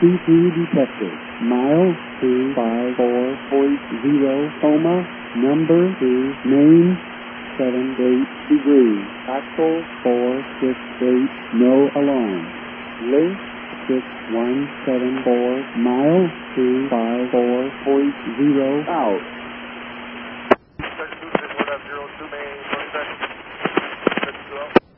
C2 detected. Mile 254.0, coma, number 2, main 78 degrees, axle 468, no alarm. Link 6174, mile 254.0, out. Second 261.02, main 20 seconds.